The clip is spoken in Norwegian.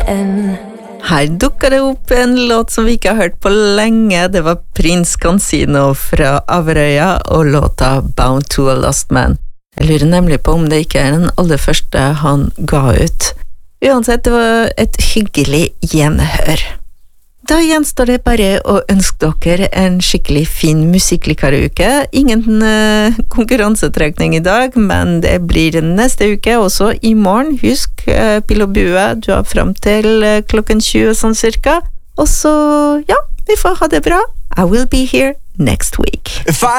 FN. Her dukker det opp en låt som vi ikke har hørt på lenge. Det var Prince Cansino fra Averøya og låta Bound to a Lost Man. Jeg lurer nemlig på om det ikke er den aller første han ga ut. Uansett, det var et hyggelig gjenhør. Da gjenstår det bare å ønske dere en skikkelig fin musikklikareuke. Ingen konkurransetrekning i dag, men det blir neste uke, også i morgen. Husk, Pil og Bue, du har frem til klokken 20 sånn cirka. Og så, ja, vi får ha det bra. I will be here next week.